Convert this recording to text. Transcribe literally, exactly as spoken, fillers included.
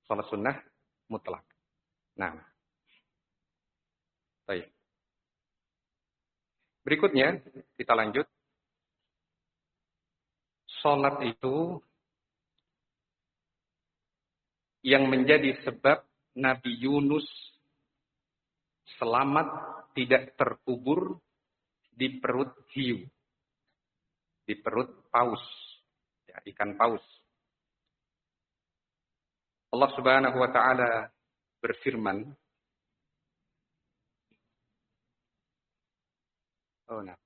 Salat sunnah mutlak. Nah, baik. Berikutnya kita lanjut. Salat itu yang menjadi sebab Nabi Yunus selamat tidak terkubur di perut hiu, di perut paus, ya, ikan paus. Allah Subhanahu wa taala berfirman, oh nah,